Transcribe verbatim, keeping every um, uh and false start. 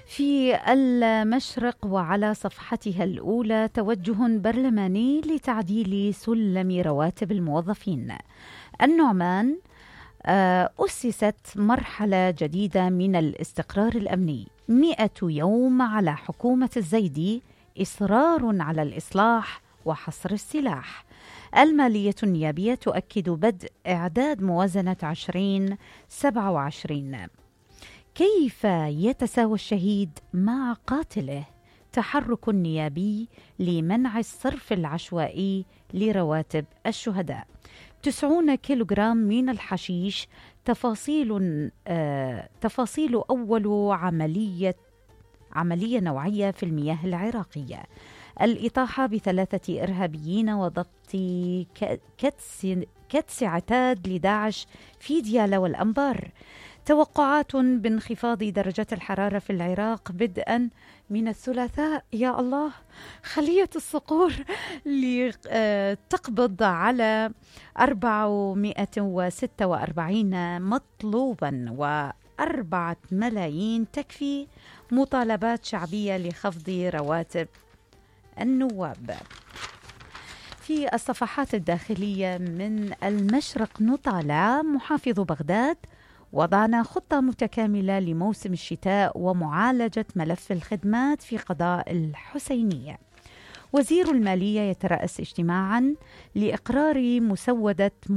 في المشرق وعلى صفحتها الأولى توجه برلماني لتعديل سلم رواتب الموظفين. النعمان آه، أسست مرحلة جديدة من الاستقرار الأمني. مئة يوم على حكومة الزيدي، إصرار على الإصلاح وحصر السلاح. المالية النيابية تؤكد بدء إعداد موازنة عشرين سبعة وعشرين. كيف يتساوى الشهيد مع قاتله؟ تحرك نيابي لمنع الصرف العشوائي لرواتب الشهداء. تسعون كيلوغرام من الحشيش، تفاصيل آه تفاصيل أول عملية عملية نوعية في المياه العراقية. الإطاحة بثلاثة إرهابيين وضبط كتس, كتس عتاد لداعش في ديالى والأنبار. توقعات بانخفاض درجة الحرارة في العراق بدءا من الثلاثاء. يا الله، خلية الصقور لتقبض على أربعمائة وستة وأربعين مطلوبا، وأربعة ملايين تكفي مطالبات شعبية لخفض رواتب النواب. في الصفحات الداخلية من المشرق نطالع: محافظ بغداد: وضعنا خطة متكاملة لموسم الشتاء ومعالجة ملف الخدمات في قضاء الحسينية. وزير المالية يترأس اجتماعا لإقرار مسودة